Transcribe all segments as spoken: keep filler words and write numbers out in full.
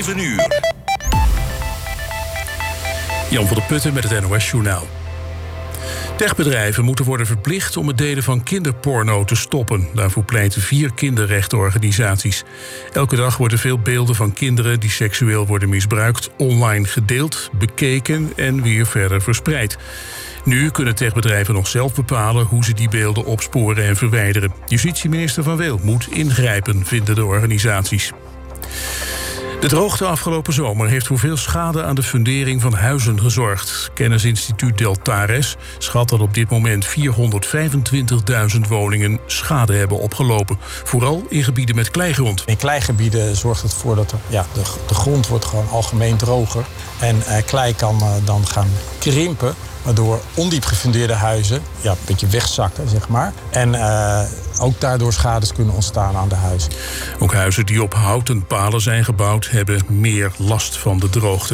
zeven uur. Jan van der Putten met het N O S-journaal. Techbedrijven moeten worden verplicht om het delen van kinderporno te stoppen. Daarvoor pleiten vier kinderrechtenorganisaties. Elke dag worden veel beelden van kinderen die seksueel worden misbruikt online gedeeld, bekeken en weer verder verspreid. Nu kunnen techbedrijven nog zelf bepalen hoe ze die beelden opsporen en verwijderen. Justitieminister Van Weel moet ingrijpen, vinden de organisaties. De droogte afgelopen zomer heeft voor veel schade aan de fundering van huizen gezorgd. Kennisinstituut Deltares schat dat op dit moment vierhonderdvijfentwintigduizend woningen schade hebben opgelopen. Vooral in gebieden met kleigrond. In kleigebieden zorgt het ervoor dat er, ja, de, de grond wordt gewoon algemeen droger. En eh, klei kan uh, dan gaan krimpen, waardoor ondiep gefundeerde huizen ja, een beetje wegzakken, zeg maar. En uh, ook daardoor schades kunnen ontstaan aan de huizen. Ook huizen die op houten palen zijn gebouwd hebben meer last van de droogte.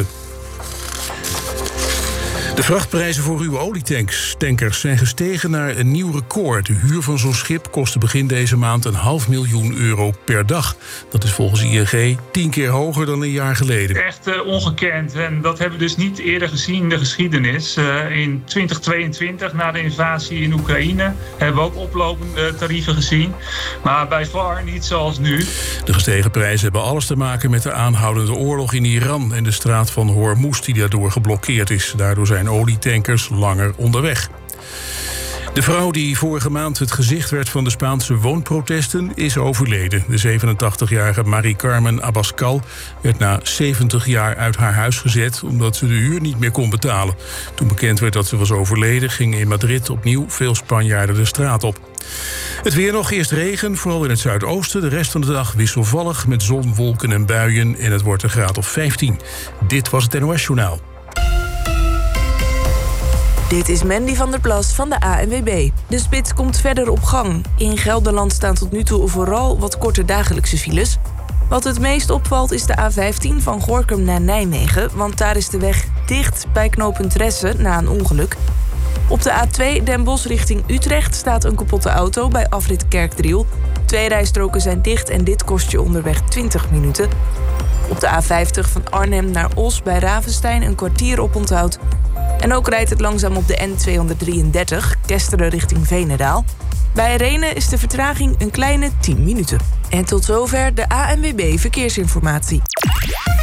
De vrachtprijzen voor ruwe olietanks tankers zijn gestegen naar een nieuw record. De huur van zo'n schip kostte begin deze maand een half miljoen euro per dag. Dat is volgens I N G tien keer hoger dan een jaar geleden. Echt uh, ongekend. En dat hebben we dus niet eerder gezien in de geschiedenis. Uh, in twintig tweeëntwintig, na de invasie in Oekraïne, hebben we ook oplopende tarieven gezien. Maar bij far niet zoals nu. De gestegen prijzen hebben alles te maken met de aanhoudende oorlog in Iran en de straat van Hormuz die daardoor geblokkeerd is. Daardoor zijn olietankers langer onderweg. De vrouw die vorige maand het gezicht werd van de Spaanse woonprotesten is overleden. De zevenentachtigjarige Marie Carmen Abascal werd na zeventig jaar uit haar huis gezet omdat ze de huur niet meer kon betalen. Toen bekend werd dat ze was overleden, gingen in Madrid opnieuw veel Spanjaarden de straat op. Het weer nog, eerst regen, vooral in het zuidoosten. De rest van de dag wisselvallig met zon, wolken en buien en het wordt een graad of vijftien. Dit was het N O S-journaal. Dit is Mandy van der Plas van de A N W B. De spits komt verder op gang. In Gelderland staan tot nu toe vooral wat korte dagelijkse files. Wat het meest opvalt is de A vijftien van Gorinchem naar Nijmegen, want daar is de weg dicht bij knooppunt Ressen na een ongeluk. Op de A twee Den Bosch richting Utrecht staat een kapotte auto bij afrit Kerkdriel. Twee rijstroken zijn dicht en dit kost je onderweg twintig minuten. Op de A vijftig van Arnhem naar Os bij Ravenstein een kwartier oponthoud. En ook rijdt het langzaam op de N tweehonderddrieëndertig, Kesteren richting Veenendaal. Bij Rhenen is de vertraging een kleine tien minuten. En tot zover de A N W B Verkeersinformatie.